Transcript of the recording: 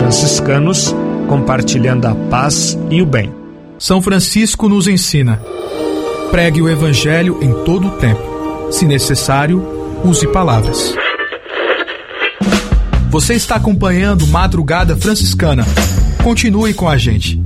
franciscanos, compartilhando a paz e o bem. São Francisco nos ensina: pregue o Evangelho em todo o tempo. Se necessário, use palavras. Você está acompanhando Madrugada Franciscana. Continue com a gente.